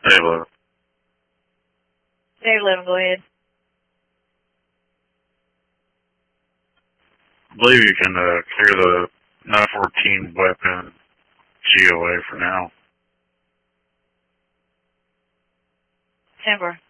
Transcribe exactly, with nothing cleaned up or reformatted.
Hey, look. Hey, eleven, go ahead. I believe you can uh, clear the nine fourteen weapon G O A for now. Timber.